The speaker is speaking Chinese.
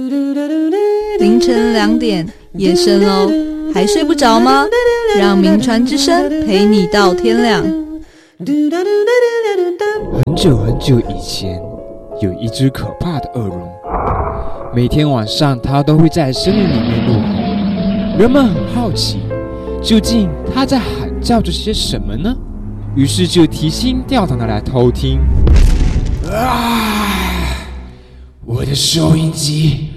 凌晨2点，夜深喽，还睡不着吗？让名传之声陪你到天亮。 很久很久以前，有一只可怕的恶龙，每天晚上它都会在森林里面怒吼，人们很好奇，究竟它在喊叫着些什么呢？于是就提心吊胆的来偷听。我的收音机